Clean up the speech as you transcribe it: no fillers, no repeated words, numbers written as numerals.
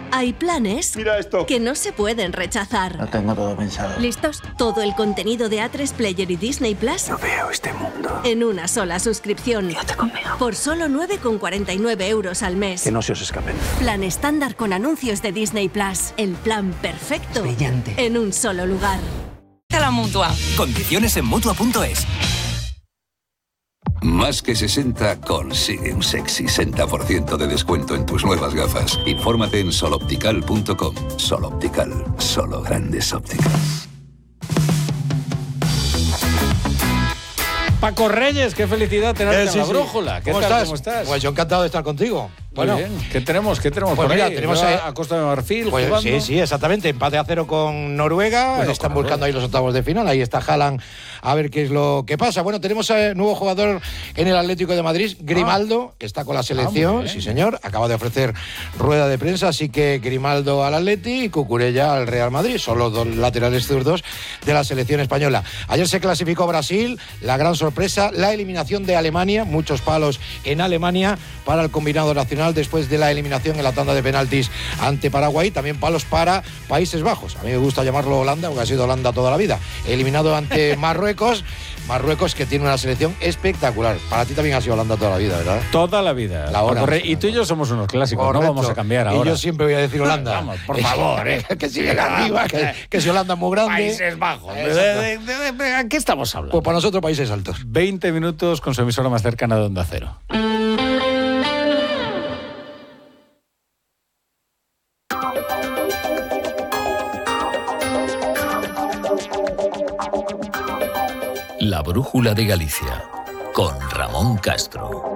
Hay planes Mira esto. que no se pueden rechazar. Lo tengo todo pensado. ¿Listos? Todo el contenido de A3 Player y Disney Plus No veo este mundo. en una sola suscripción. Quédate conmigo. Por solo 9,49 euros al mes. Que no se os escapen. Plan estándar con anuncios de Disney Plus. El plan perfecto. Brillante. En un solo lugar. A la Mutua. Condiciones en Mutua.es. Más que 60 consigue un sexy 60% de descuento en tus nuevas gafas. Infórmate en soloptical.com. Soloptical, solo grandes ópticas. Paco Reyes, qué felicidad tenerte en Sí, la sí. brújula. ¿Qué ¿Cómo tal? estás? ¿Cómo estás? Pues yo encantado de estar contigo. Bueno, bien. ¿Qué tenemos? Pues por mira, ahí? tenemos a Costa de Marfil pues jugando. sí, exactamente. Empate a 0 con Noruega. Bueno, Están con buscando Noruega. ahí los octavos de final. Ahí está Haaland a ver qué es lo que pasa. Bueno, tenemos nuevo jugador en el Atlético de Madrid, Grimaldo, que está con la selección. muy bien. Sí, señor. Acaba de ofrecer rueda de prensa. Así que Grimaldo al Atleti y Cucurella al Real Madrid. Son los dos laterales zurdos de la selección española. Ayer se clasificó Brasil. La gran sorpresa, la eliminación de Alemania. Muchos palos en Alemania para el combinado nacional después de la eliminación en la tanda de penaltis ante Paraguay. También palos para Países Bajos. A mí me gusta llamarlo Holanda porque ha sido Holanda toda la vida. Eliminado ante Marruecos. Marruecos, que tiene una selección espectacular. Para ti también ha sido Holanda toda la vida, ¿verdad? Toda la vida. La hora. Paco Reyes. Y tú y yo somos unos clásicos, Correcto. no vamos a cambiar ahora. Y yo siempre voy a decir Holanda. Vamos, por favor, que si viene arriba, que si Holanda es muy grande. Países Bajos. Exacto. ¿A qué estamos hablando? Pues para nosotros Países Altos. 20 minutos con su emisora más cercana de Onda Cero. La brújula de Galicia, con Ramón Castro.